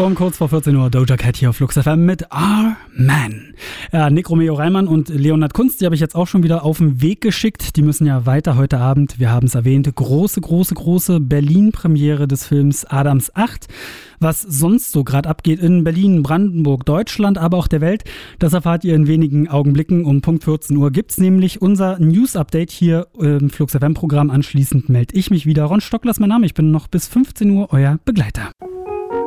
Um kurz vor 14 Uhr Doja Cat hier auf Flux FM mit R-Man. Ja, Nick Romeo-Reimann und Leonhard Kunst, die habe ich jetzt auch schon wieder auf den Weg geschickt. Die müssen ja weiter heute Abend, wir haben es erwähnt, große Berlin-Premiere des Films Adams 8. Was sonst so gerade abgeht in Berlin, Brandenburg, Deutschland, aber auch der Welt, das erfahrt ihr in wenigen Augenblicken. Um Punkt 14 Uhr gibt es nämlich unser News-Update hier im Flux FM-Programm. Anschließend melde ich mich wieder. Ron Stockler ist mein Name, ich bin noch bis 15 Uhr euer Begleiter.